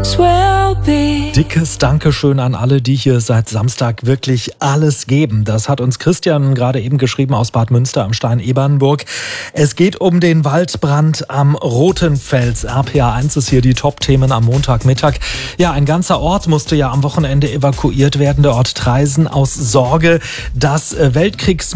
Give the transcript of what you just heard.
Dickes Dankeschön an alle, die hier seit Samstag wirklich alles geben. Das hat uns Christian gerade eben geschrieben aus Bad Münster am Stein-Ebernburg. Es geht um den Waldbrand am Rothenfels. RPA 1 ist hier die Top-Themen am Montagmittag. Ja, ein ganzer Ort musste ja am Wochenende evakuiert werden, der Ort Traisen, aus Sorge, dass